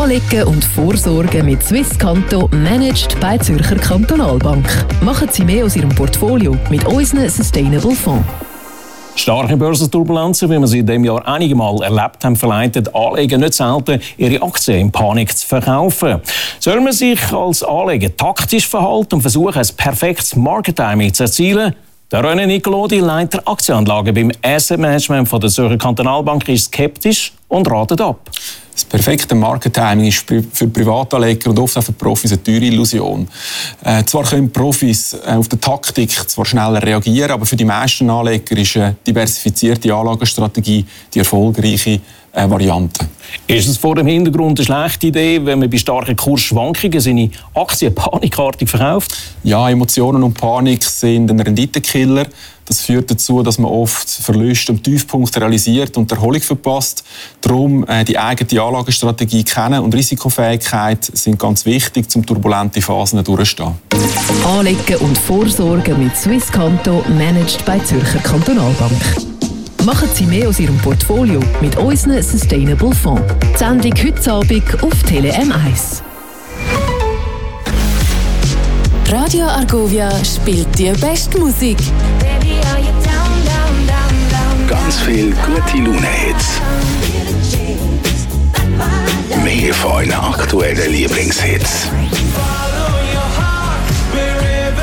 Anlegen und Vorsorgen mit Swisscanto, managed bei Zürcher Kantonalbank. Machen Sie mehr aus Ihrem Portfolio mit unseren Sustainable Fonds. Starke Börsenturbulenzen, wie wir sie in diesem Jahr einige Mal erlebt haben, verleitet Anleger nicht selten, ihre Aktien in Panik zu verkaufen. Soll man sich als Anleger taktisch verhalten und versuchen, ein perfektes Market-Timing zu erzielen? Der René Nicolodi, Leiter Aktienanlagen beim Asset Management von der Zürcher Kantonalbank, ist skeptisch und ratet ab. Das perfekte Market-Timing ist für Privatanleger und oft auch für Profis eine teure Illusion. Zwar können Profis auf die Taktik zwar schneller reagieren, aber für die meisten Anleger ist eine diversifizierte Anlagestrategie die erfolgreiche Variante. Ist es vor dem Hintergrund eine schlechte Idee, wenn man bei starken Kursschwankungen seine Aktien panikartig verkauft? Ja, Emotionen und Panik sind ein Renditekiller. Das führt dazu, dass man oft Verluste am Tiefpunkt realisiert und die Erholung verpasst. Darum die eigene Anlagestrategie kennen und Risikofähigkeit sind ganz wichtig, um turbulente Phasen durchzustehen. Anlegen und Vorsorgen mit Swisscanto, managed bei Zürcher Kantonalbank. Machen Sie mehr aus Ihrem Portfolio mit unseren Sustainable Fonds. Die Sendung heute Abend auf Tele M1. Radio Argovia spielt die beste Musik. Ganz viel gute Laune-Hits. Mehr von euren aktuellen Lieblingshits.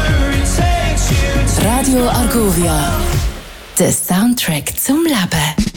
Radio Argovia, der Soundtrack zum Leben.